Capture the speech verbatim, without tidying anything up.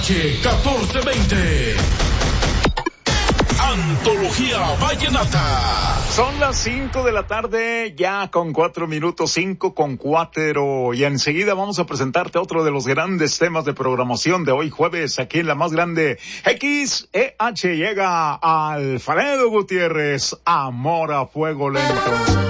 catorce veinte. Antología Vallenata. Son las cinco de la tarde, ya con cuatro minutos, cinco con cuatro. Y enseguida vamos a presentarte otro de los grandes temas de programación de hoy jueves, aquí en la más grande. X E H llega Alfredo Gutiérrez, Amor a Fuego Lento.